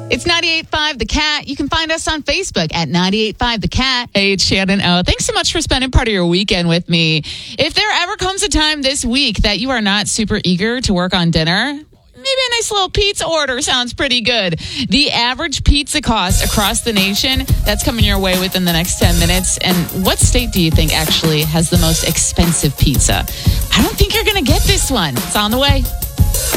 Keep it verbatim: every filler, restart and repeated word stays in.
It's ninety-eight point five The Cat. You can find us on Facebook at ninety-eight point five The Cat. Hey, it's Shannon O. Thanks so much for spending part of your weekend with me. If there ever comes a time this week that you are not super eager to work on dinner, maybe a nice little pizza order sounds pretty good. The average pizza cost across the nation, that's coming your way within the next ten minutes. And what state do you think actually has the most expensive pizza? I don't think you're going to get this one. It's on the way.